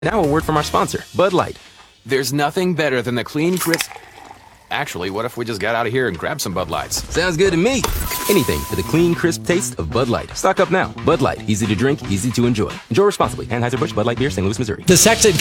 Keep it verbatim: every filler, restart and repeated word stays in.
Now a word from our sponsor, Bud Light. There's nothing better than the clean, crisp... Actually, what if we just got out of here and grabbed some Bud Lights? Sounds good to me. Anything for the clean, crisp taste of Bud Light. Stock up now. Bud Light, easy to drink, easy to enjoy. Enjoy responsibly. Anheuser-Busch Bud Light Beer, Saint Louis, Missouri. The Sexton